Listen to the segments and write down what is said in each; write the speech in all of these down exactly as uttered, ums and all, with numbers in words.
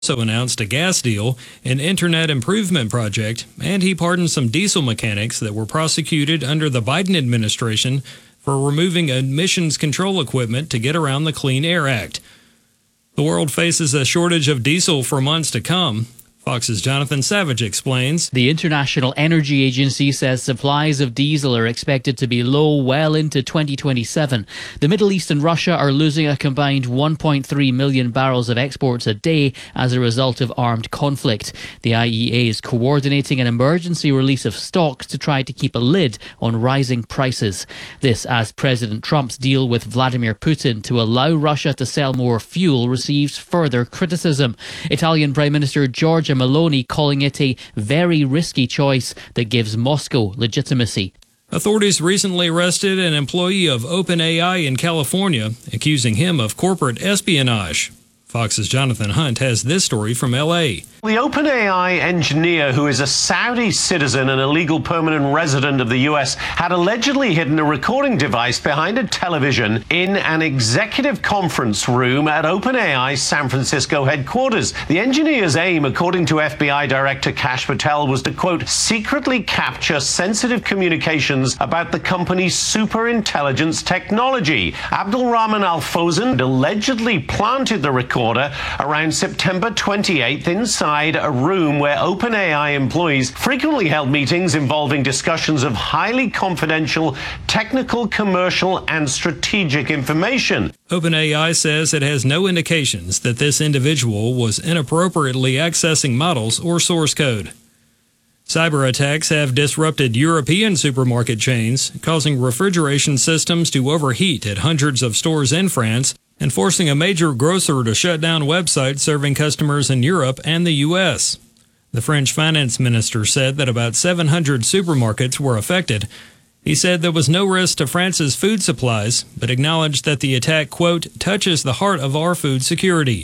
Also announced a gas deal, an internet improvement project, and he pardoned some diesel mechanics that were prosecuted under the Biden administration for removing emissions control equipment to get around the Clean Air Act. The world faces a shortage of diesel for months to come. Fox's Jonathan Savage explains. The International Energy Agency says supplies of diesel are expected to be low well into twenty twenty-seven. The Middle East and Russia are losing a combined one point three million barrels of exports a day as a result of armed conflict. The I E A is coordinating an emergency release of stocks to try to keep a lid on rising prices. This as President Trump's deal with Vladimir Putin to allow Russia to sell more fuel receives further criticism. Italian Prime Minister Giorgia Meloni calling it a very risky choice that gives Moscow legitimacy. Authorities recently arrested an employee of OpenAI in California, accusing him of corporate espionage. Fox's Jonathan Hunt has this story from L A. The OpenAI engineer, who is a Saudi citizen and a legal permanent resident of the U S, had allegedly hidden a recording device behind a television in an executive conference room at OpenAI's San Francisco headquarters. The engineer's aim, according to F B I Director Kash Patel, was to, quote, secretly capture sensitive communications about the company's superintelligence technology. Abdulrahman Al-Fawzan allegedly planted the recorder around September twenty-eighth inside a room where OpenAI employees frequently held meetings involving discussions of highly confidential technical, commercial, and strategic information. OpenAI says it has no indications that this individual was inappropriately accessing models or source code. Cyber attacks have disrupted European supermarket chains, causing refrigeration systems to overheat at hundreds of stores in France and forcing a major grocer to shut down websites serving customers in Europe and the U S. The French finance minister said that about seven hundred supermarkets were affected. He said there was no risk to France's food supplies, but acknowledged that the attack, quote, touches the heart of our food security.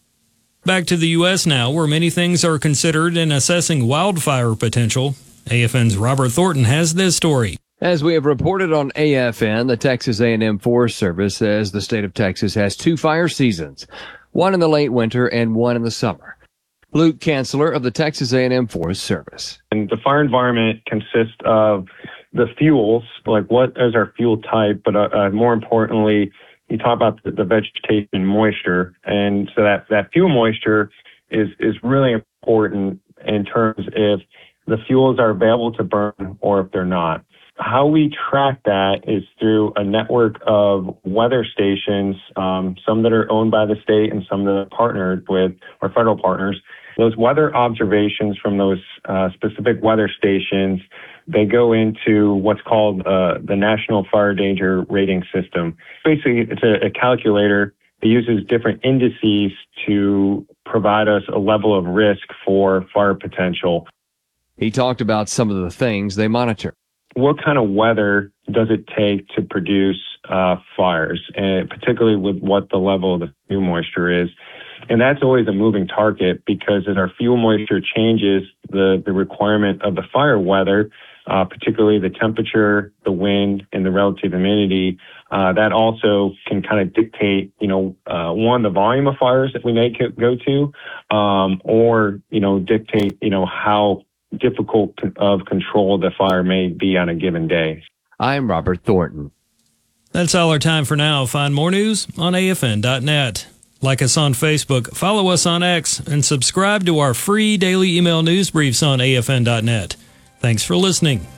Back to the U S now, where many things are considered in assessing wildfire potential. A F N's Robert Thornton has this story. As we have reported on A F N, the Texas A and M Forest Service says the state of Texas has two fire seasons, one in the late winter and one in the summer. Luke Kanzler of the Texas A and M Forest Service. And the fire environment consists of the fuels, like what is our fuel type, but uh, uh, more importantly, you talk about the, the vegetation moisture. And so that, that fuel moisture is, is really important in terms if the fuels are available to burn or if they're not. How we track that is through a network of weather stations, um, some that are owned by the state and some that are partnered with our federal partners. Those weather observations from those uh, specific weather stations, they go into what's called uh, the National Fire Danger Rating System. Basically, it's a, a calculator that uses different indices to provide us a level of risk for fire potential. He talked about some of the things they monitor. What kind of weather does it take to produce uh, fires, and particularly with what the level of the fuel moisture is? And that's always a moving target because as our fuel moisture changes, the, the requirement of the fire weather, uh, particularly the temperature, the wind, and the relative humidity, uh, that also can kind of dictate, you know, uh, one, the volume of fires that we may go to, um, or, you know, dictate, you know, how difficult of control the fire may be on a given day. I'm Robert Thornton. That's all our time for now. Find more news on A F N dot net. Like us on Facebook, follow us on X, and subscribe to our free daily email news briefs on A F N dot net. Thanks for listening.